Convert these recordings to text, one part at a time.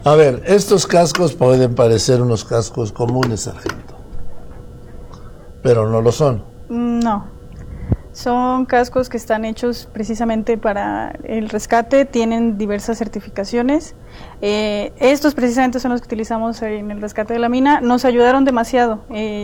A ver, estos cascos pueden parecer unos cascos comunes, sargento, pero no lo son. No, son cascos que están hechos precisamente para el rescate, tienen diversas certificaciones. Estos precisamente son los que utilizamos en el rescate de la mina, nos ayudaron demasiado.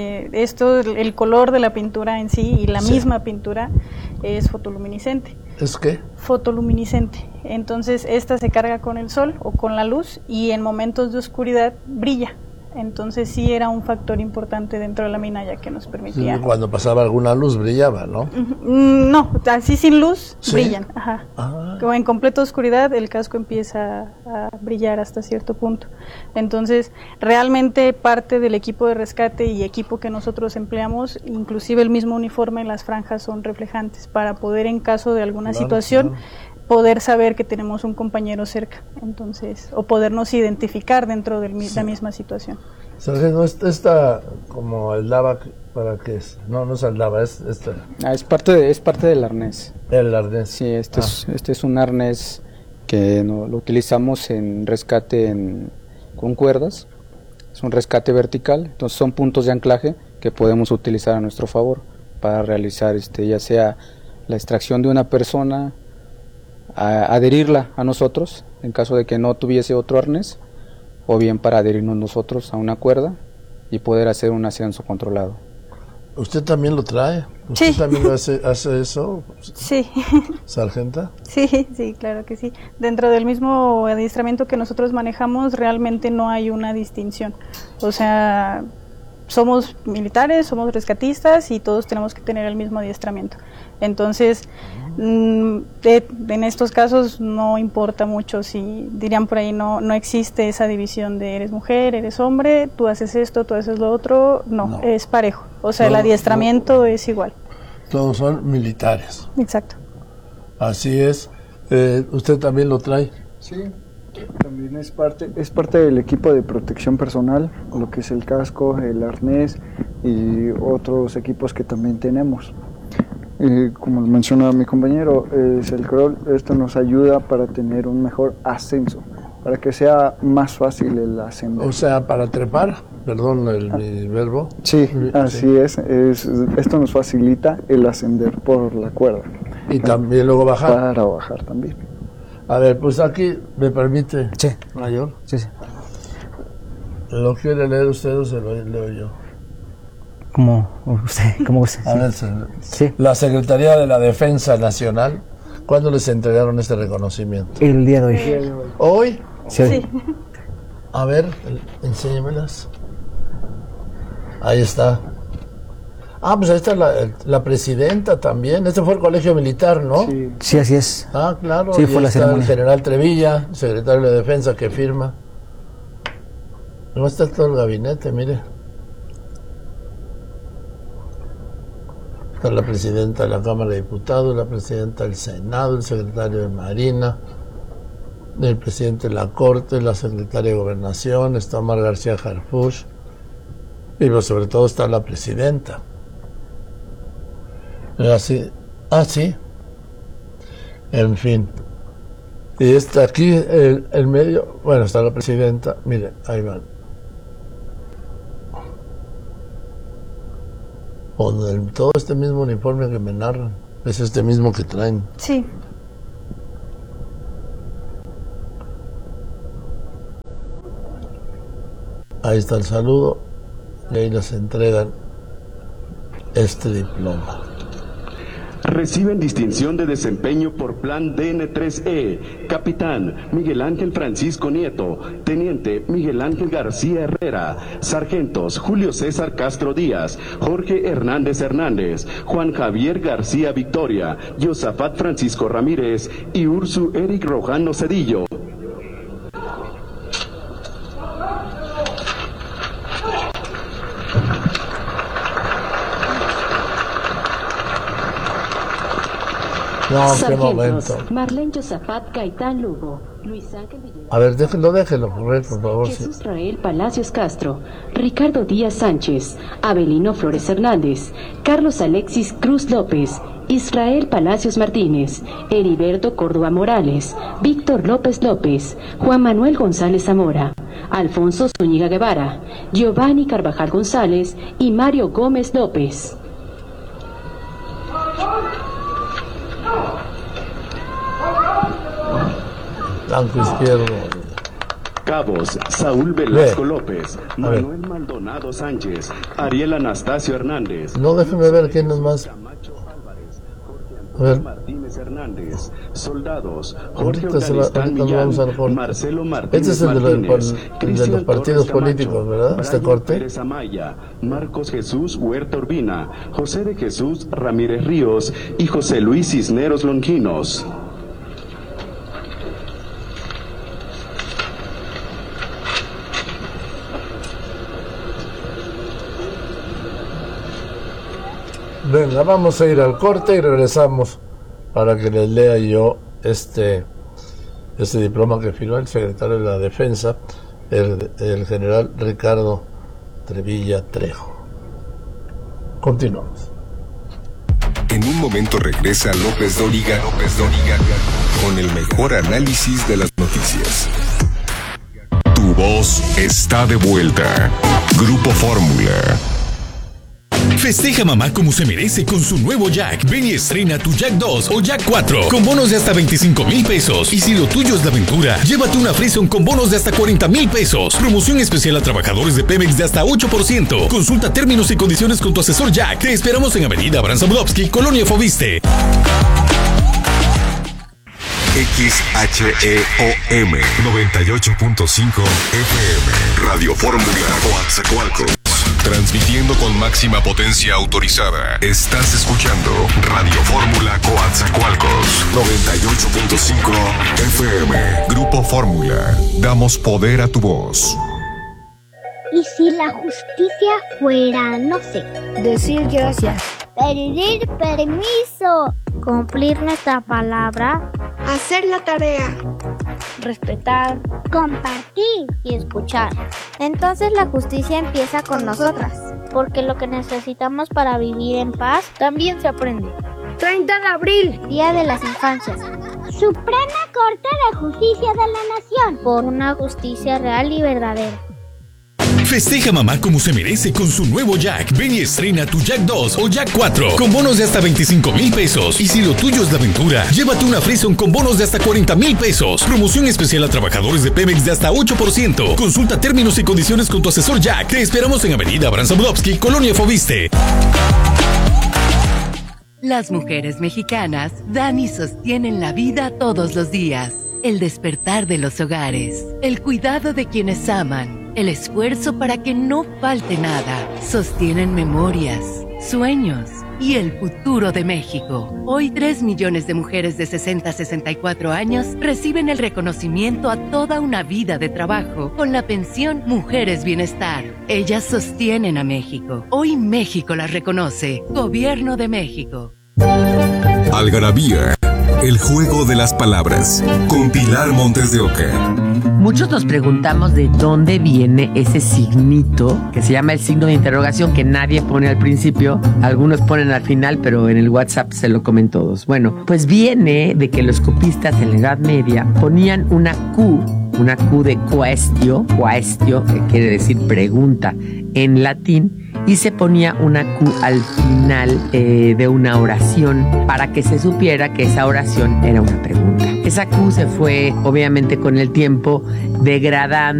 El color de la pintura en sí y la misma pintura es fotoluminiscente. ¿Es qué? Fotoluminiscente. Entonces esta se carga con el sol o con la luz y en momentos de oscuridad brilla. Entonces sí era un factor importante dentro de la mina, ya que nos permitía... Sí, cuando pasaba alguna luz brillaba, ¿no? No, así sin luz, ¿sí? Brillan. Ajá. Como en completa oscuridad el casco empieza a brillar hasta cierto punto. Entonces realmente parte del equipo de rescate y equipo que nosotros empleamos, inclusive el mismo uniforme, las franjas son reflejantes para poder, en caso de alguna situación, poder saber que tenemos un compañero cerca, entonces, o podernos identificar dentro de la misma situación. Sargento, esta como el lava, ¿para qué es? No es el lava, es esta. Es parte del arnés. El arnés. Sí, este es un arnés que lo utilizamos en rescate con cuerdas. Es un rescate vertical, entonces son puntos de anclaje que podemos utilizar a nuestro favor para realizar ya sea la extracción de una persona, adherirla a nosotros en caso de que no tuviese otro arnés, o bien para adherirnos nosotros a una cuerda y poder hacer un ascenso controlado. ¿Usted también lo trae? ¿Usted también hace eso? Sí. ¿Sargenta? Sí, claro que sí. Dentro del mismo adiestramiento que nosotros manejamos, realmente no hay una distinción. O sea, somos militares, somos rescatistas y todos tenemos que tener el mismo adiestramiento. Entonces, en estos casos no importa mucho, si dirían por ahí, no existe esa división de eres mujer, eres hombre, tú haces esto, tú haces lo otro, no. Es parejo. O sea, el adiestramiento es igual. Todos son militares. Exacto. Así es. ¿Usted también lo trae? Sí. También es parte del equipo de protección personal, lo que es el casco, el arnés y otros equipos que también tenemos. Como mencionaba mi compañero, es el crawl. Esto nos ayuda para tener un mejor ascenso, para que sea más fácil el ascender. O sea, para trepar, perdón mi verbo. Sí, así es. Esto nos facilita el ascender por la cuerda. Y también luego bajar. Para bajar también. A ver, pues aquí, ¿me permite, mayor? Sí. ¿Lo quiere leer usted o se lo leo yo? Como usted. A ver, sí. La Secretaría de la Defensa Nacional, ¿cuándo les entregaron este reconocimiento? El día de hoy. ¿Hoy? Sí. A ver, enséñamelas. Ahí está. Pues ahí está la presidenta también. Este fue el colegio militar, ¿no? Sí, así es. Claro. Sí, fue la ceremonia. El general Trevilla, secretario de Defensa, que firma. No está todo el gabinete, mire. Está la presidenta de la Cámara de Diputados, la presidenta del Senado, el secretario de Marina, el presidente de la Corte, la secretaria de Gobernación, está Omar García Harfuch, y pues sobre todo está la presidenta. Así, sí. En fin. Y está aquí el medio, bueno, está la presidenta, mire, ahí van. Todo este mismo uniforme que me narran, es este mismo que traen. Sí. Ahí está el saludo y ahí les entregan este diploma. Reciben distinción de desempeño por plan DN3E, Capitán Miguel Ángel Francisco Nieto, Teniente Miguel Ángel García Herrera, Sargentos Julio César Castro Díaz, Jorge Hernández Hernández, Juan Javier García Victoria, Yosafat Francisco Ramírez y Ursu Eric Rojano Cedillo. No, qué Sargentos, momento. Marlene Yosafat Gaitán Lugo, Luis Ángel Villegas. A ver, déjelo correr, por favor. Jesús Rael Palacios Castro, Ricardo Díaz Sánchez, Abelino Flores Hernández, Carlos Alexis Cruz López, Israel Palacios Martínez, Heriberto Córdoba Morales, Víctor López López, Juan Manuel González Zamora. Alfonso Zúñiga Guevara, Giovanni Carvajal González y Mario Gómez López. Blanco izquierdo. Cabos: Saúl Velasco López, Manuel Maldonado Sánchez, Ariel Anastasio Hernández. No, déjeme ver quién es más. A ver. Martínez Hernández. Soldados: Jorge Afganistán Millán, Marcelo Martínez. Este es el de los partidos políticos, ¿verdad? Este corte. Pérez Amaya, Marcos Jesús Huerta Urbina, José de Jesús Ramírez Ríos y José Luis Cisneros Longinos. Venga, vamos a ir al corte y regresamos para que les lea yo este diploma que firmó el secretario de la Defensa, el general Ricardo Trevilla Trejo. Continuamos. En un momento regresa López Dóriga con el mejor análisis de las noticias. Tu voz está de vuelta. Grupo Fórmula. Festeja mamá como se merece con su nuevo Jack. Ven y estrena tu Jack 2 o Jack 4 con bonos de hasta 25,000 pesos. Y si lo tuyo es la aventura, llévate una Frison con bonos de hasta 40,000 pesos. Promoción especial a trabajadores de Pemex de hasta 8%. Consulta términos y condiciones con tu asesor Jack. Te esperamos en Avenida Abraham Samudowski, Colonia Foviste. XHEOM 98.5 FM Radio Fórmula Coatzacoalcos. Transmitiendo con máxima potencia autorizada. Estás escuchando Radio Fórmula Coatzacoalcos 98.5 FM. Grupo Fórmula. Damos poder a tu voz. ¿Y si la justicia fuera, no sé, decir gracias, pedir permiso, cumplir nuestra palabra, hacer la tarea, respetar, compartir y escuchar? Entonces la justicia empieza con nosotras, porque lo que necesitamos para vivir en paz también se aprende. 30 de abril, Día de las Infancias. Suprema Corte de Justicia de la Nación, por una justicia real y verdadera. Festeja mamá como se merece con su nuevo Jack. Ven y estrena tu Jack 2 o Jack 4 con bonos de hasta 25,000 pesos. Y si lo tuyo es la aventura, llévate una Frison con bonos de hasta 40,000 pesos. Promoción especial a trabajadores de Pemex de hasta 8%. Consulta términos y condiciones con tu asesor Jack. Te esperamos en Avenida Abraham Samudowski, Colonia Foviste. Las mujeres mexicanas dan y sostienen la vida todos los días. El despertar de los hogares, el cuidado de quienes aman, el esfuerzo para que no falte nada. Sostienen memorias, sueños y el futuro de México. Hoy 3 millones de mujeres de 60 a 64 años reciben el reconocimiento a toda una vida de trabajo con la pensión Mujeres Bienestar. Ellas sostienen a México. Hoy México las reconoce. Gobierno de México. Algarabía. El juego de las palabras, con Pilar Montes de Oca. Muchos nos preguntamos de dónde viene ese signito que se llama el signo de interrogación, que nadie pone al principio, algunos ponen al final, pero en el WhatsApp se lo comen todos. Bueno, pues viene de que los copistas en la Edad Media ponían una Q de quaestio, que quiere decir pregunta en latín, y se ponía una Q al final de una oración para que se supiera que esa oración era una pregunta. Esa Q se fue, obviamente, con el tiempo degradando